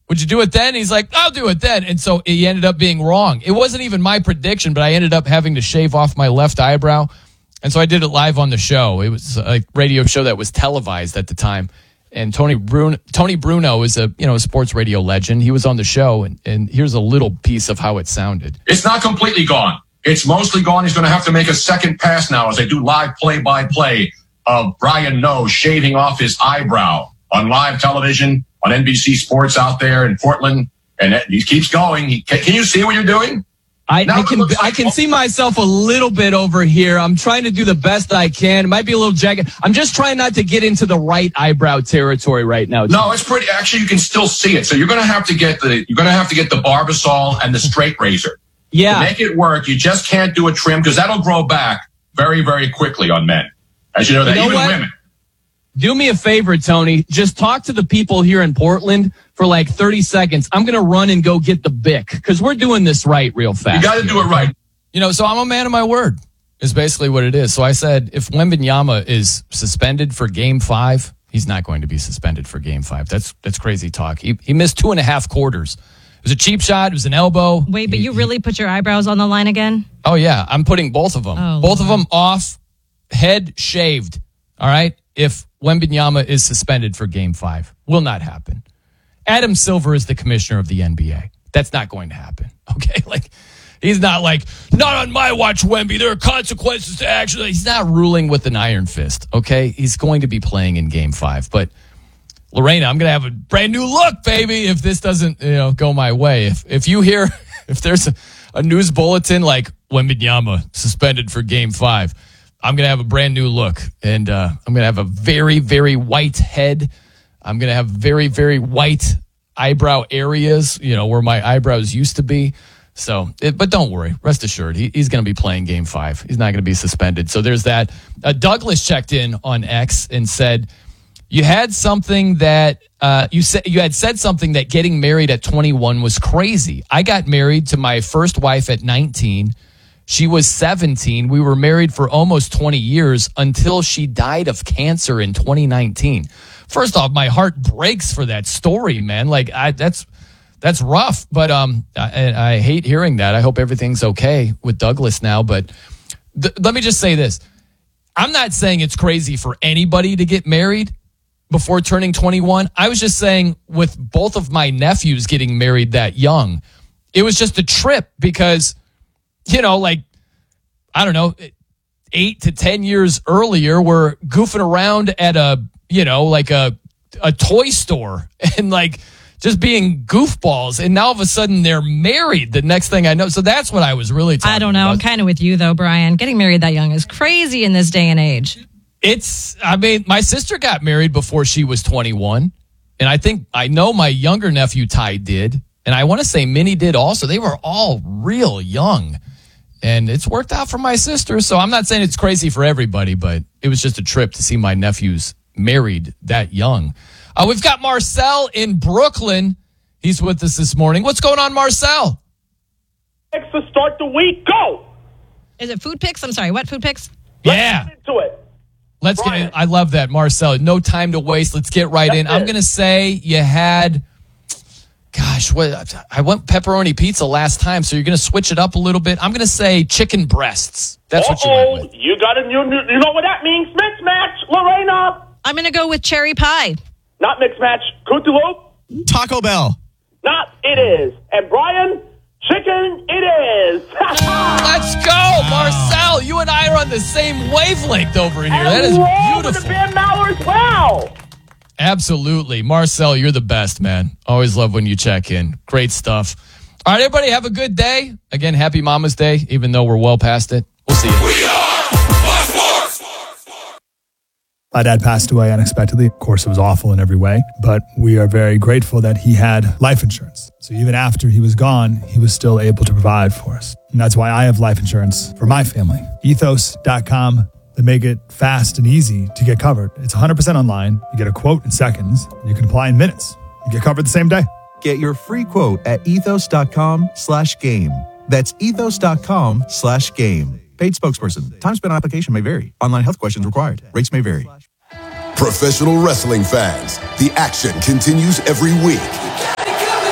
would you do it then? He's like, I'll do it then. And so he ended up being wrong. It wasn't even my prediction, but I ended up having to shave off my left eyebrow. And so I did it live on the show. It was a radio show that was televised at the time. And Tony Bruno is a sports radio legend. He was on the show, and here's a little piece of how it sounded. It's not completely gone. It's mostly gone. He's going to have to make a second pass now as they do live play-by-play of Brian Noe shaving off his eyebrow on live television on NBC Sports out there in Portland. And he keeps going. Can you see what you're doing? I can see myself a little bit over here. I'm trying to do the best I can. It might be a little jagged. I'm just trying not to get into the right eyebrow territory right now. No, it's pretty. Actually, you can still see it. So you're going to have to get the Barbasol and the straight razor. Yeah. To make it work, you just can't do a trim because that'll grow back very, very quickly on men. As you know, even women. Do me a favor, Tony. Just talk to the people here in Portland for like 30 seconds. I'm going to run and go get the Bic because we're doing this right real fast. You got to do it right. So I'm a man of my word is basically what it is. So I said if Wembanyama is suspended for Game 5, he's not going to be suspended for Game 5. That's crazy talk. He missed 2.5 quarters. It was a cheap shot. It was an elbow. Wait, but you really put your eyebrows on the line again? Oh, yeah. I'm putting both of them. Both of them off, head shaved. All right? If Wembanyama is suspended for Game 5. Will not happen. Adam Silver is the commissioner of the NBA. That's not going to happen. Okay? He's not not on my watch, Wemby. There are consequences to action. He's not ruling with an iron fist. Okay? He's going to be playing in Game 5. But, Lorena, I'm going to have a brand new look, baby, if this doesn't go my way. If you hear, if there's a news bulletin like Wembanyama suspended for Game 5, I'm going to have a brand new look, and I'm going to have a very, very white head. I'm going to have very, very white eyebrow areas, where my eyebrows used to be. So, but don't worry. Rest assured, he's going to be playing Game 5. He's not going to be suspended. So there's that. Douglas checked in on X and said, you had something that you had said something that getting married at 21 was crazy. I got married to my first wife at 19. She was 17. We were married for almost 20 years until she died of cancer in 2019. First off, my heart breaks for that story, man. That's rough, but I hate hearing that. I hope everything's okay with Douglas now, but let me just say this. I'm not saying it's crazy for anybody to get married before turning 21. I was just saying with both of my nephews getting married that young, it was just a trip because I don't know, 8 to 10 years earlier, we're goofing around at a toy store and just being goofballs. And now all of a sudden they're married the next thing I know. So that's what I was really talking about. I don't know. I'm kind of with you though, Brian. Getting married that young is crazy in this day and age. My sister got married before she was 21. And I know my younger nephew Ty did. And I want to say Minnie did also. They were all real young. And it's worked out for my sister. So I'm not saying it's crazy for everybody, but it was just a trip to see my nephews married that young. We've got Marcel in Brooklyn. He's with us this morning. What's going on, Marcel? Picks to start the week. Go! Is it food picks? I'm sorry, what food picks? Yeah. Let's get into it. Let's get in. I love that, Marcel. No time to waste. Let's get right in. I'm going to say you had... I went pepperoni pizza last time, so you're going to switch it up a little bit. I'm going to say chicken breasts. That's what you went with. You know what that means? Mix match, Lorena. I'm going to go with cherry pie. Not mix match. Cantaloupe. Taco Bell. Not it is. And Brian, chicken it is. Let's go, Marcel. You and I are on the same wavelength over in here. That is beautiful. The Ben Mauer as well. Absolutely. Marcel, you're the best, man. Always love when you check in. Great stuff. All right, everybody, have a good day. Again, happy Mama's Day, even though we're well past it. We'll see you. We are Sports. My dad passed away unexpectedly. Of course, it was awful in every way, but we are very grateful that he had life insurance. So even after he was gone, he was still able to provide for us. And that's why I have life insurance for my family. Ethos.com. They make it fast and easy to get covered. It's 100% online. You get a quote in seconds. You can apply in minutes. You get covered the same day. Get your free quote at ethos.com/game. That's ethos.com/game. Paid spokesperson. Time spent on application may vary. Online health questions required. Rates may vary. Professional wrestling fans, the action continues every week.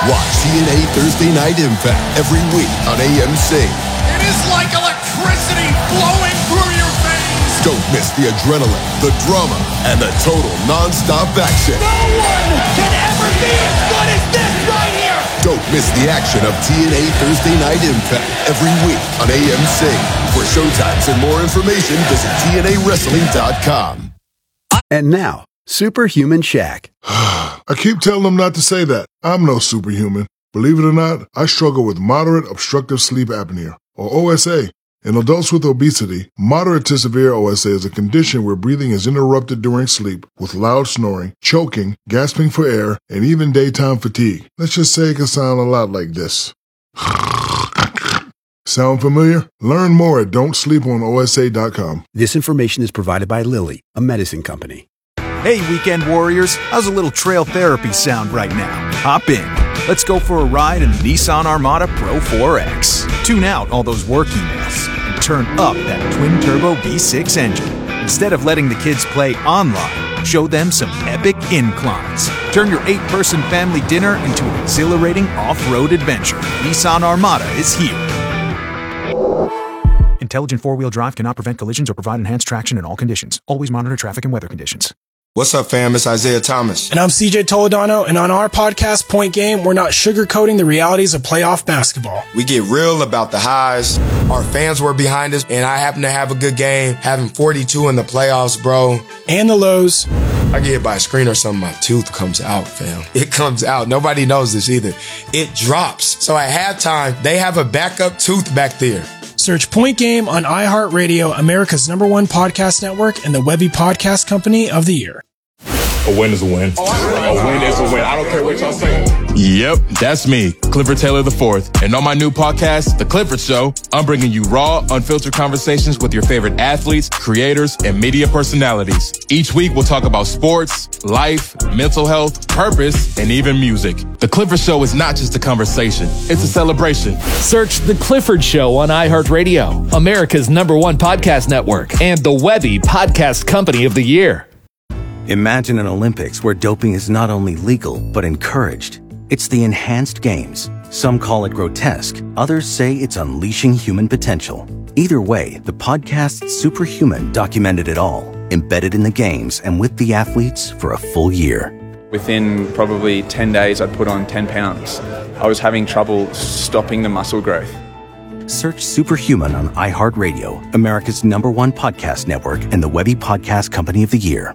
Watch TNA Thursday Night Impact every week on AMC. It is like electricity flowing through your veins. Don't miss the adrenaline, the drama, and the total non-stop action. No one can ever be as good as this right here. Don't miss the action of TNA Thursday Night Impact every week on AMC. For showtimes and more information, visit TNAWrestling.com. And now, Superhuman Shaq. I keep telling them not to say that. I'm no superhuman. Believe it or not, I struggle with moderate obstructive sleep apnea, or OSA. In adults with obesity, moderate to severe OSA is a condition where breathing is interrupted during sleep with loud snoring, choking, gasping for air, and even daytime fatigue. Let's just say it can sound a lot like this. Sound familiar? Learn more at don'tsleeponosa.com. This information is provided by Lilly, a medicine company. Hey, weekend warriors, how's a little trail therapy sound right now? Hop in. Let's go for a ride in the Nissan Armada Pro 4X. Tune out all those work emails and turn up that twin-turbo V6 engine. Instead of letting the kids play online, show them some epic inclines. Turn your 8-person family dinner into an exhilarating off-road adventure. Nissan Armada is here. Intelligent four-wheel drive cannot prevent collisions or provide enhanced traction in all conditions. Always monitor traffic and weather conditions. What's up, fam? It's Isaiah Thomas. And I'm CJ Toledano, and on our podcast, Point Game, we're not sugarcoating the realities of playoff basketball. We get real about the highs. Our fans were behind us, and I happen to have a good game, having 42 in the playoffs, bro. And the lows. I get hit by a screen or something, my tooth comes out, fam. It comes out. Nobody knows this either. It drops. So at halftime, they have a backup tooth back there. Search Point Game on iHeartRadio, America's #1 podcast network, and the Webby Podcast Company of the Year. A win is a win. A win is a win. I don't care what y'all say. Yep, that's me, Clifford Taylor IV. And on my new podcast, The Clifford Show, I'm bringing you raw, unfiltered conversations with your favorite athletes, creators, and media personalities. Each week, we'll talk about sports, life, mental health, purpose, and even music. The Clifford Show is not just a conversation, it's a celebration. Search The Clifford Show on iHeartRadio, America's #1 podcast network, and the Webby Podcast Company of the Year. Imagine an Olympics where doping is not only legal, but encouraged. It's the Enhanced Games. Some call it grotesque. Others say it's unleashing human potential. Either way, the podcast Superhuman documented it all, embedded in the games and with the athletes for a full year. Within probably 10 days, I'd put on 10 pounds. I was having trouble stopping the muscle growth. Search Superhuman on iHeartRadio, America's #1 podcast network, and the Webby Podcast Company of the Year.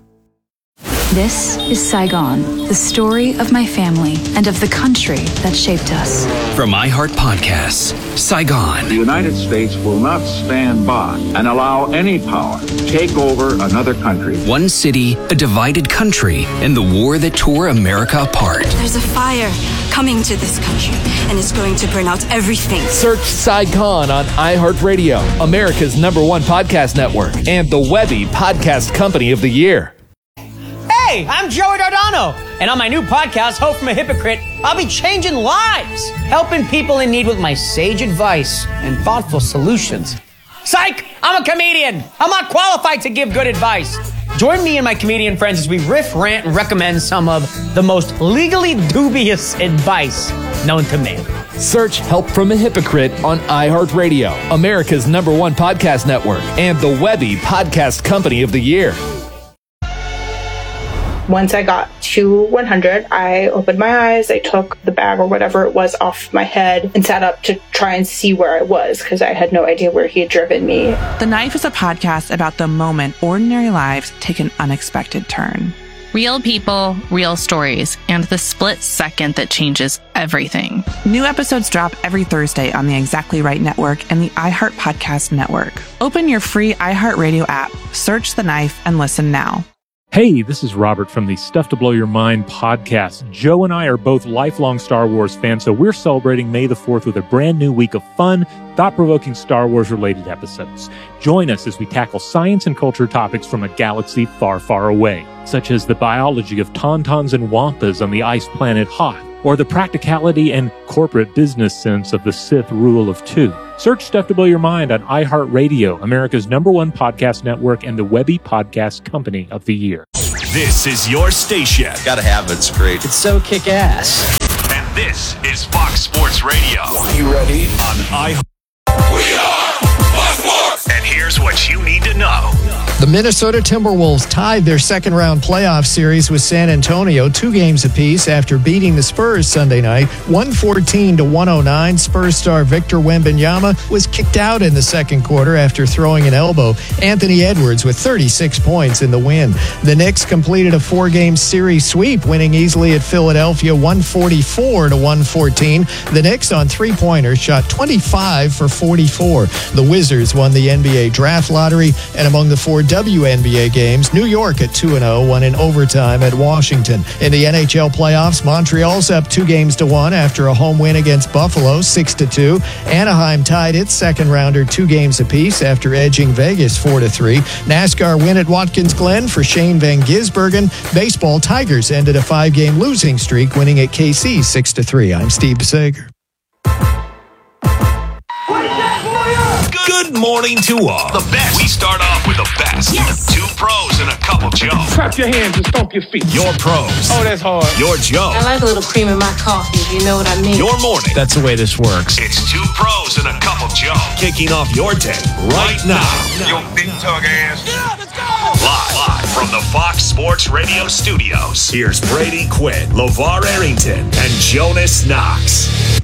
This is Saigon, the story of my family and of the country that shaped us. From iHeart Podcasts, Saigon. The United States will not stand by and allow any power to take over another country. One city, a divided country, and the war that tore America apart. There's a fire coming to this country, and it's going to burn out everything. Search Saigon on iHeartRadio, America's #1 podcast network, and the Webby Podcast Company of the Year. Hey, I'm Joey Dardano, and on my new podcast, Hope from a Hypocrite, I'll be changing lives, helping people in need with my sage advice and thoughtful solutions. Psych! I'm a comedian. I'm not qualified to give good advice. Join me and my comedian friends as we riff, rant, and recommend some of the most legally dubious advice known to man. Search Help from a Hypocrite on iHeartRadio, America's #1 podcast network, and the Webby Podcast Company of the Year. Once I got to 100, I opened my eyes, I took the bag or whatever it was off my head and sat up to try and see where I was because I had no idea where he had driven me. The Knife is a podcast about the moment ordinary lives take an unexpected turn. Real people, real stories, and the split second that changes everything. New episodes drop every Thursday on the Exactly Right Network and the iHeart Podcast Network. Open your free iHeartRadio app, search The Knife, and listen now. Hey, this is Robert from the Stuff to Blow Your Mind podcast. Joe and I are both lifelong Star Wars fans, so we're celebrating May the 4th with a brand new week of fun, thought-provoking Star Wars-related episodes. Join us as we tackle science and culture topics from a galaxy far, far away, such as the biology of tauntauns and wampas on the ice planet Hoth, or the practicality and corporate business sense of the Sith Rule of Two. Search Stuff to Blow Your Mind on iHeartRadio, America's #1 podcast network, and the Webby Podcast Company of the Year. This is your station. Gotta have it. It's great. It's so kick-ass. And This is Fox Sports Radio. You ready? On iHeart. We are Fox Sports. And here's what you need to know. The Minnesota Timberwolves tied their second-round playoff series with San Antonio 2 games apiece after beating the Spurs Sunday night, 114-109. Spurs star Victor Wembanyama was kicked out in the second quarter after throwing an elbow. Anthony Edwards with 36 points in the win. The Knicks completed a 4-game series sweep, winning easily at Philadelphia 144-114. The Knicks on three-pointers shot 25 for 44. The Wizards won the NBA draft lottery, and among the 4 WNBA games, New York at 2-0 won in overtime at Washington. In the NHL playoffs, Montreal's up 2-1 after a home win against Buffalo 6-2. Anaheim tied its second rounder 2 games apiece after edging Vegas 4-3. NASCAR win at Watkins Glen for Shane Van Gisbergen. Baseball, Tigers ended a 5-game losing streak, winning at KC 6-3. I'm Steve Sager. Good morning to all. The best. We start off with the best. Yes. 2 pros and a couple jokes. Clap your hands and stomp your feet. Your pros. Oh, that's hard. Your joke. I like a little cream in my coffee, you know what I mean. Your morning. That's the way this works. It's 2 pros and a couple jokes. Kicking off your day right now. Your big tug ass. Yeah, let's go. Live from the Fox Sports Radio studios. Here's Brady Quinn, LeVar Arrington, and Jonas Knox.